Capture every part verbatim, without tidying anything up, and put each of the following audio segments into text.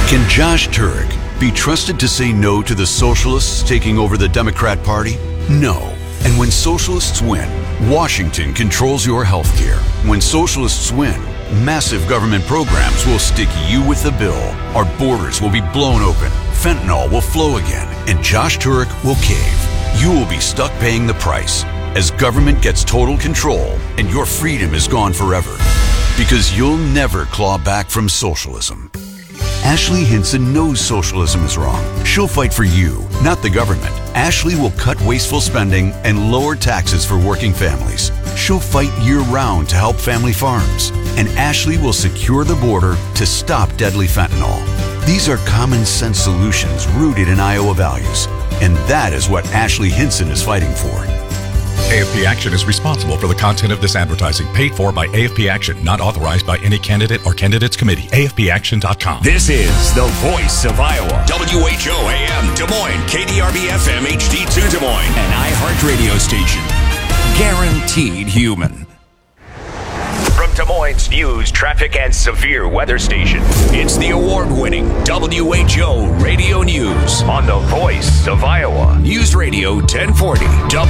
Can Josh Turek be trusted to say no to the socialists taking over the Democrat Party? No. And when socialists win, Washington controls your health care. When socialists win, massive government programs will stick you with the bill. Our borders will be blown open, fentanyl will flow again, and Josh Turek will cave. You will be stuck paying the price as government gets total control and your freedom is gone forever. Because you'll never claw back from socialism. Ashley Hinson knows socialism is wrong. She'll fight for you, not the government. Ashley will cut wasteful spending and lower taxes for working families. She'll fight year-round to help family farms. And Ashley will secure the border to stop deadly fentanyl. These are common-sense solutions rooted in Iowa values. And that is what Ashley Hinson is fighting for. A F P Action is responsible for the content of this advertising, paid for by A F P Action, not authorized by any candidate or candidates committee. A F P action dot com. This is the voice of Iowa. W H O A M Des Moines, K D R B F M H D two Des Moines, an iHeart radio station. Guaranteed human. From Des Moines News, Traffic, and Severe Weather Station, it's the award-winning W H O Radio News on the voice of Iowa. News Radio ten forty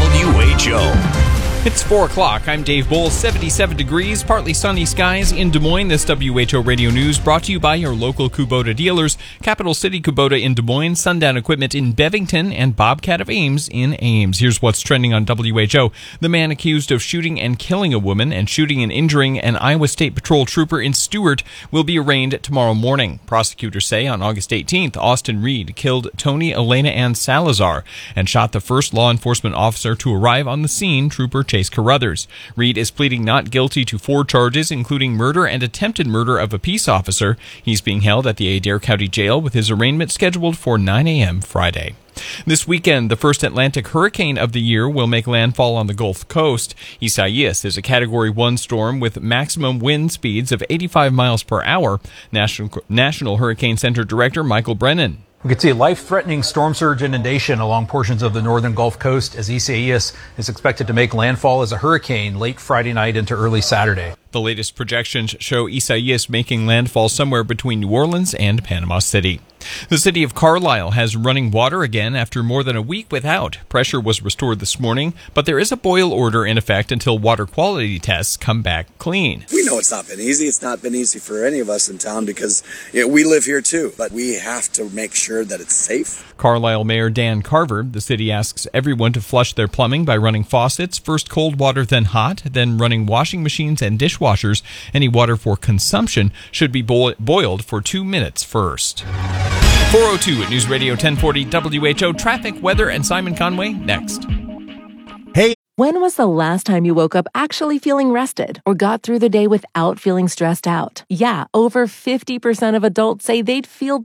W H O. It's four o'clock. I'm Dave Bull. seventy-seven degrees, partly sunny skies in Des Moines. This W H O Radio News brought to you by your local Kubota dealers. Capital City Kubota in Des Moines, Sundown Equipment in Bevington, and Bobcat of Ames in Ames. Here's what's trending on W H O. The man accused of shooting and killing a woman and shooting and injuring an Iowa State Patrol trooper in Stewart will be arraigned tomorrow morning. Prosecutors say on August eighteenth, Austin Reed killed Tony Elena Ann Salazar and shot the first law enforcement officer to arrive on the scene, Trooper Chase Carruthers. Reed is pleading not guilty to four charges, including murder and attempted murder of a peace officer. He's being held at the Adair County Jail with his arraignment scheduled for nine a.m. Friday. This weekend, the first Atlantic hurricane of the year will make landfall on the Gulf Coast. Isaias is a Category one storm with maximum wind speeds of eighty-five miles per hour. National, National Hurricane Center Director Michael Brennan. We could see a life-threatening storm surge inundation along portions of the northern Gulf Coast as Isaias is expected to make landfall as a hurricane late Friday night into early Saturday. The latest projections show Isaias making landfall somewhere between New Orleans and Panama City. The city of Carlisle has running water again after more than a week without. Pressure was restored this morning, but there is a boil order in effect until water quality tests come back clean. We know it's not been easy. It's not been easy for any of us in town because you know, we live here too, but we have to make sure that it's safe. Carlisle Mayor Dan Carver, the city asks everyone to flush their plumbing by running faucets, first cold water, then hot, then running washing machines and dishwashers. Any water for consumption should be bo- boiled for two minutes first. four oh two at News Radio ten forty W H O. Traffic, weather, and Simon Conway next. Hey. When was the last time you woke up actually feeling rested or got through the day without feeling stressed out? Yeah, over fifty percent of adults say they'd feel better